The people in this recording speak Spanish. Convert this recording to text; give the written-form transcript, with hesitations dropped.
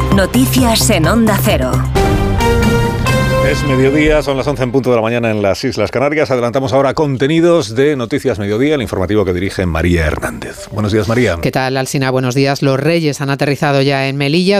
Noticias en Onda Cero. Es mediodía, son las 11 en punto de la mañana en las Islas Canarias. Adelantamos ahora contenidos de Noticias Mediodía, el informativo que dirige María Hernández. Buenos días, María. ¿Qué tal, Alsina? Buenos días. Los Reyes han aterrizado ya en Melilla,